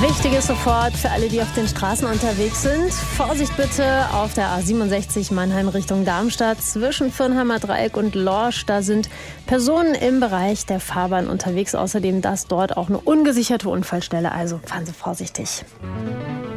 Wichtig ist sofort für alle, die auf den Straßen unterwegs sind. Vorsicht bitte auf der A67 Mannheim Richtung Darmstadt zwischen Firnheimer Dreieck und Lorsch. Da sind Personen im Bereich der Fahrbahn unterwegs. Außerdem das dort auch eine ungesicherte Unfallstelle. Also fahren Sie vorsichtig.